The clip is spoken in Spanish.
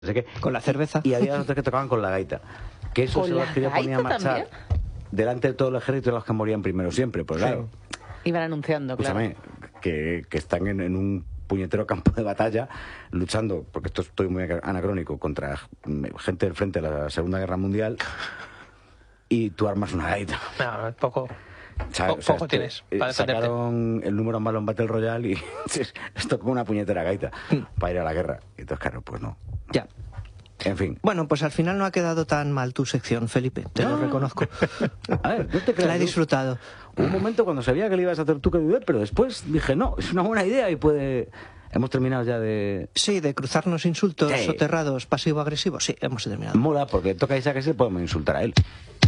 sé qué. Con la cerveza. Y había otros que tocaban con la gaita. Que esos son los que yo ponía a marchar delante de todo el ejército de los que morían primero siempre. Pues claro. Iban anunciando, claro. Escúchame, que están en un puñetero campo de batalla luchando, porque esto estoy muy anacrónico, contra gente del frente de la Segunda Guerra Mundial, y tú armas una gaita. No, poco. Poco tienes para defenderte. Sacaron el número malo en Battle Royale y esto como una puñetera gaita para ir a la guerra. Y entonces, claro, pues no. Ya. En fin. Bueno, pues al final no ha quedado tan mal tu sección, Felipe, te lo reconozco. A ver, no te creas. La he disfrutado. Hubo un momento cuando sabía que le ibas a hacer tú que dudé, pero después dije, no, es una buena idea y puede... Hemos terminado ya de... Sí, de cruzarnos insultos Sí. soterrados, pasivo-agresivos, sí, hemos terminado. Mola, porque toca a Isaac y se podemos insultar a él.